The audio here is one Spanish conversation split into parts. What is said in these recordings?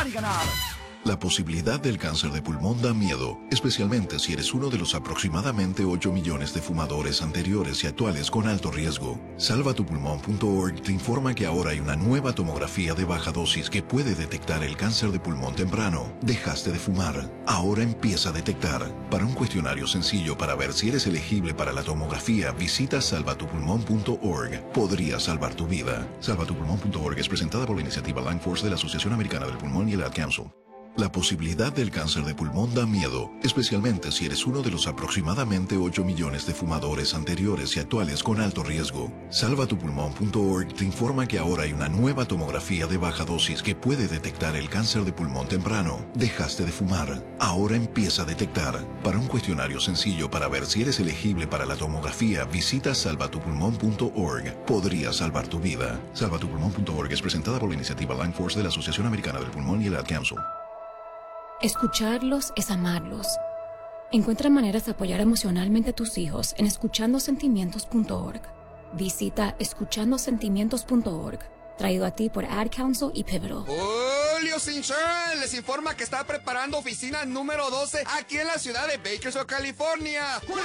y ganar. La posibilidad del cáncer de pulmón da miedo, especialmente si eres uno de los aproximadamente 8 millones de fumadores anteriores y actuales con alto riesgo. Salvatupulmón.org te informa que ahora hay una nueva tomografía de baja dosis que puede detectar el cáncer de pulmón temprano. Dejaste de fumar, ahora empieza a detectar. Para un cuestionario sencillo para ver si eres elegible para la tomografía, visita salvatupulmón.org. Podría salvar tu vida. Salvatupulmón.org es presentada por la iniciativa Lung Force de la Asociación Americana del Pulmón y el Ad Council. La posibilidad del cáncer de pulmón da miedo, especialmente si eres uno de los aproximadamente 8 millones de fumadores anteriores y actuales con alto riesgo. Salvatupulmón.org te informa que ahora hay una nueva tomografía de baja dosis que puede detectar el cáncer de pulmón temprano. Dejaste de fumar, ahora empieza a detectar. Para un cuestionario sencillo para ver si eres elegible para la tomografía, visita salvatupulmón.org. Podría salvar tu vida. Salvatupulmón.org es presentada por la iniciativa Lung Force de la Asociación Americana del Pulmón y el Ad Council. Escucharlos es amarlos. Encuentra maneras de apoyar emocionalmente a tus hijos en escuchandosentimientos.org. Visita escuchandosentimientos.org. Traído a ti por Ad Council y Pivotal. Julio Sinchán les informa que está preparando oficina número 12 aquí en la ciudad de Bakersfield, California. ¡Julio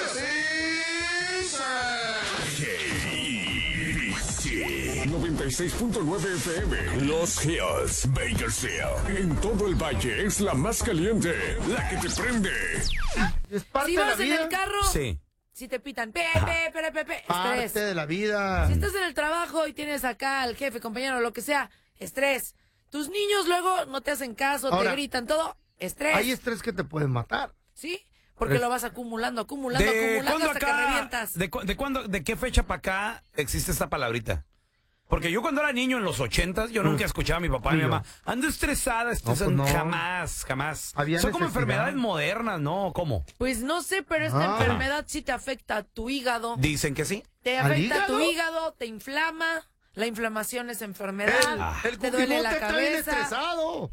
Sinchán! 96.9 FM, Los Hills, Bakersfield. En todo el valle es la más caliente, la que te prende. ¿Es parte Si de la vas en vida? el carro, Sí. si te pitan, estrés. Parte de la vida. Si estás en el trabajo y tienes acá al jefe, compañero, lo que sea, estrés. Tus niños luego no te hacen caso, Ahora, te gritan todo, estrés. Hay estrés que te pueden matar. ¿Sí? Porque lo vas acumulando hasta que revientas. ¿De qué fecha para acá existe esta palabrita? Porque yo cuando era niño en los 80s, yo nunca escuchaba a mi papá y mi mamá. Ando estresada, no. jamás. Había Son como necesidad. enfermedades modernas, ¿no? ¿Cómo? Pues no sé, pero esta enfermedad sí te afecta a tu hígado. Dicen que sí. Te afecta a tu hígado, te inflama. La inflamación es enfermedad. El te duele la está bien cabeza. estresado.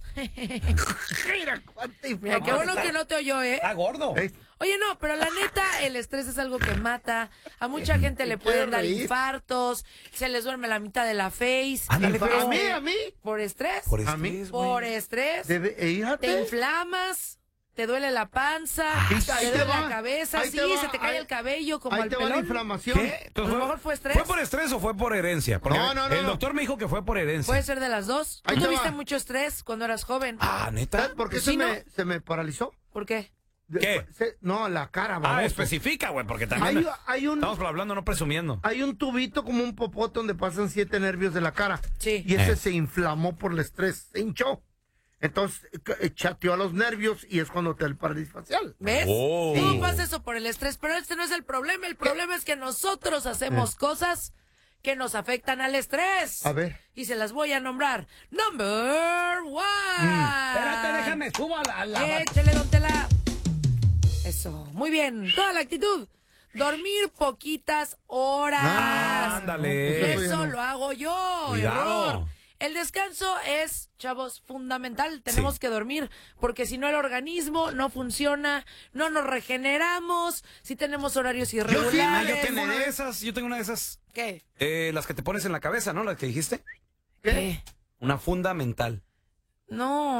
Mira cuánta Mira, qué bueno que no te oyó, ¿eh? Está gordo. Oye, no, pero la neta, el estrés es algo que mata. A mucha gente le pueden dar infartos, se les duerme la mitad de la face. Ándale, pero a mí. ¿Por estrés? Por A mí. estrés, Por güey. estrés. Fíjate. Te inflamas, te duele la panza, ahí te te duele va, la cabeza, ahí sí, te va, se te cae ahí- el cabello como Ahí al te va la pelón. inflamación. ¿Qué? Entonces, A lo mejor fue estrés. ¿Fue por estrés o fue por herencia? Porque No. el doctor me dijo que fue por herencia. Puede ser de las dos. Ahí ¿Tú te tuviste va. mucho estrés cuando eras joven? ¿Neta? ¿Sabes por qué Sí, ¿no? se me paralizó? ¿Por qué? ¿Qué? No, la cara, baboso. Especifica, güey, porque también Hay un estamos hablando, no presumiendo. Hay un tubito como un popote donde pasan 7 nervios de la cara. Sí. Y ese se inflamó por el estrés, se hinchó. Entonces chateó a los nervios y es cuando te da el parálisis facial. ¿Ves? Oh. Todo pasa eso por el estrés, pero este no es el problema. El problema es que nosotros hacemos cosas que nos afectan al estrés. A ver. Y se las voy a nombrar. Number one. Espérate, déjame, subo a la... Échale, don Tela. Eso, muy bien. Toda la actitud. Dormir poquitas horas. Ándale. Eso lo hago yo. Cuidado. Error. El descanso es, chavos, fundamental. Tenemos que dormir, porque si no el organismo no funciona, no nos regeneramos, si tenemos horarios irregulares. Yo tengo una de esas. ¿Qué? Las que te pones en la cabeza, ¿no? Las que dijiste. ¿Qué? Una fundamental. No.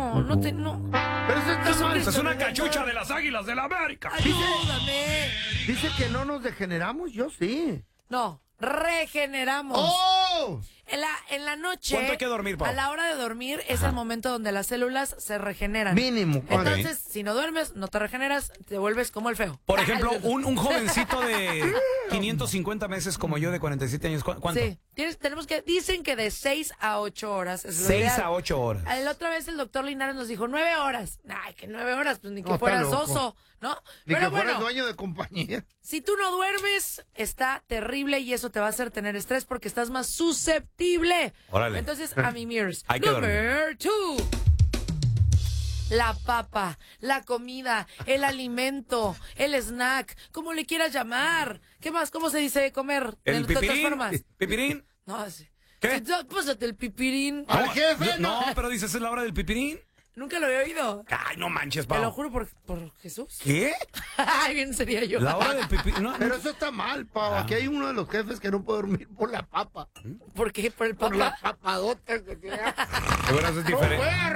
Pero eso está mal. Esa es una cachucha de las Águilas de la América. Ayúdame. Dice que no nos degeneramos, yo sí. No, regeneramos. ¡Oh! En la noche, ¿Cuánto hay que dormir, Pau? a la hora de dormir, es el momento donde las células se regeneran. Mínimo. ¿cuánto? Entonces, si no duermes, no te regeneras, te vuelves como el feo. Por ejemplo, un jovencito de 550 meses como yo de 47 años, ¿cuánto? Sí, dicen que de 6 a 8 horas es lo 6 ideal. a 8 horas. La otra vez el doctor Linares nos dijo 9 horas. Ay, que 9 horas, pues ni que No, está fueras loco. oso, ¿no? Ni Pero que fuera bueno, dueño de compañía. si tú no duermes, está terrible y eso te va a hacer tener estrés porque estás más susceptible. Órale. Entonces, a mi mirrors. Hay que Number 2. La papa, la comida, el alimento, el snack, como le quieras llamar. ¿Qué más? ¿Cómo se dice comer? ¿El de otras pipirín? formas? ¿Pipirín? No, sí. ¿Qué? Pásate el pipirín. ¡Al jefe! No, pero dices, ¿es la hora del pipirín? Nunca lo había oído. Ay, no manches, Te lo Pau. juro por Jesús. ¿Qué? Ay, bien sería yo. La hora del pipirín. No, Pero eso está mal, Pau. Aquí hay uno de los jefes que no puede dormir por la papa. ¿Por qué? ¿Por el Por la papá? papadota que tiene. de veras es diferente.